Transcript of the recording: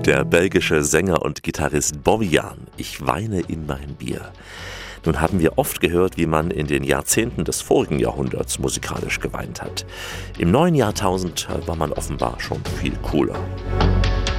Der belgische Sänger und Gitarrist Bobbejaan, ich weine in mein Bier. Nun haben wir oft gehört, wie man in den Jahrzehnten des vorigen Jahrhunderts musikalisch geweint hat. Im neuen Jahrtausend war man offenbar schon viel cooler.